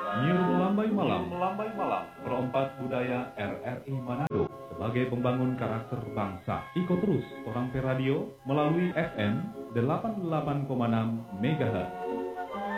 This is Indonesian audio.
Nyur Melambai Malam, Perompak Budaya RRI Manado sebagai pembangun karakter bangsa. Ikut terus Orang Per Radio melalui FM 88,6 MHz.